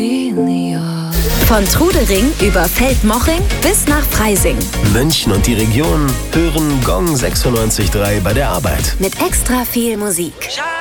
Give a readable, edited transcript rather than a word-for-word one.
Von Trudering über Feldmoching bis nach Freising. München und die Region hören Gong 96.3 bei der Arbeit. Mit extra viel Musik.